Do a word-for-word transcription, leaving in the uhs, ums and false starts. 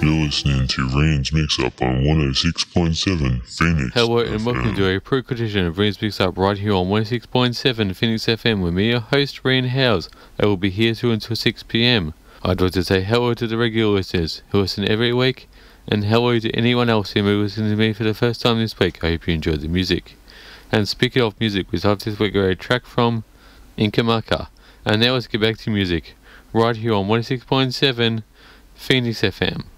You're listening to Rain's Mix Up on one oh six point seven Phoenix. Hello and F M. welcome to a pre-edition of Rain's Mix Up right here on one oh six point seven Phoenix F M with me, your host, Rain Howes. I will be here till until six p m. I'd like to say hello to the regular listeners who listen every week, and hello to anyone else who may listen to me for the first time this week. I hope you enjoyed the music. And speaking of music, we have this week a track from Inca Maka. And now let's get back to music right here on one oh six point seven Phoenix F M.